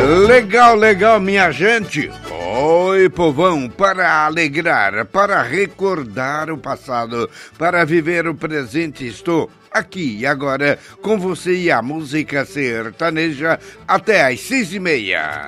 Legal, legal, minha gente. Oi, povão, para alegrar, para recordar o passado, para viver o presente, estou aqui e agora com você e a música sertaneja até às 6:30.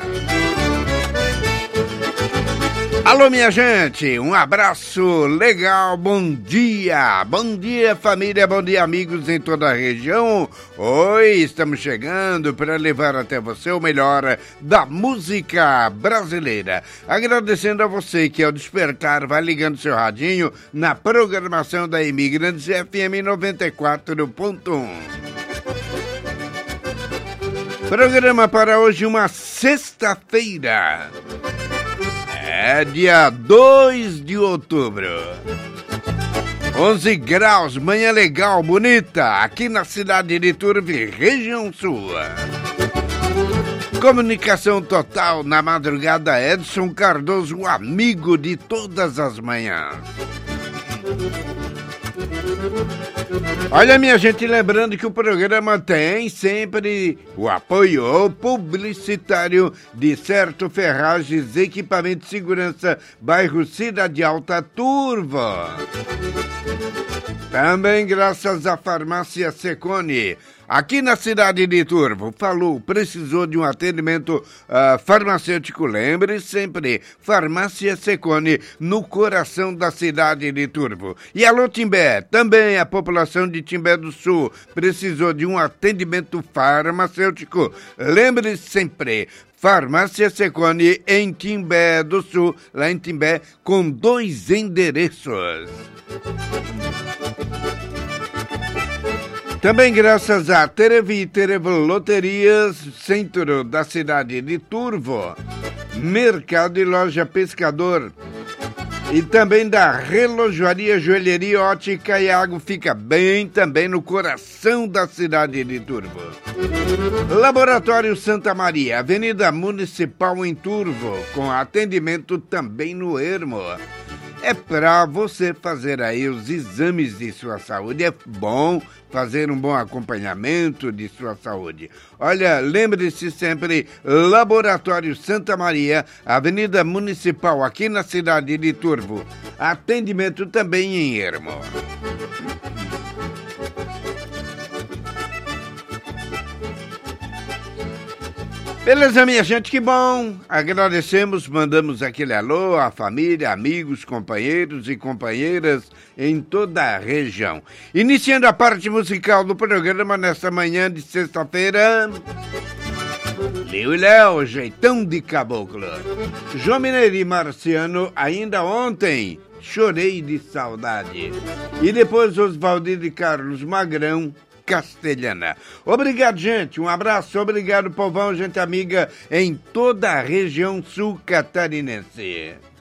Alô, minha gente, um abraço legal, bom dia família, bom dia amigos em toda a região. Oi, estamos chegando para levar até você o melhor da música brasileira. Agradecendo a você que ao despertar vai ligando seu radinho na programação da Imigrantes FM 94.1. Programa para hoje, uma sexta-feira. É dia 2 de outubro. 11 graus, manhã legal, bonita, aqui na cidade de Iturbe, região sul. Comunicação total na madrugada, Edson Cardoso, o amigo de todas as manhãs. Olha, minha gente, lembrando que o programa tem sempre o apoio publicitário de Certo Ferragens, Equipamento de Segurança, bairro Cidade Alta, Turva. Também graças à Farmácia Secone, aqui na cidade de Turvo. Falou, precisou de um atendimento farmacêutico, lembre sempre, Farmácia Secone, no coração da cidade de Turvo. E alô, Timbé, também a população de Timbé do Sul precisou de um atendimento farmacêutico, lembre sempre, Farmácia Secone em Timbé do Sul, lá em Timbé, com 2 endereços. Também graças a Terevi Loterias, centro da cidade de Turvo, Mercado e Loja Pescador, e também da Relojoaria, Joalheria Ótica Iago, fica bem também no coração da cidade de Turvo. Laboratório Santa Maria, Avenida Municipal em Turvo, com atendimento também no Ermo. É para você fazer aí os exames de sua saúde. É bom fazer um bom acompanhamento de sua saúde. Olha, lembre-se sempre, Laboratório Santa Maria, Avenida Municipal, aqui na cidade de Turvo. Atendimento também em Ermo. Beleza, minha gente, que bom. Agradecemos, mandamos aquele alô à família, amigos, companheiros e companheiras em toda a região. Iniciando a parte musical do programa nesta manhã de sexta-feira, Léo e Léo, Jeitão de Caboclo. João Mineiro e Marciano, ainda ontem, Chorei de Saudade. E depois Oswaldir e Carlos Magrão, Castelhana. Obrigado, gente. Um abraço. Obrigado, povão, gente amiga em toda a região sul catarinense.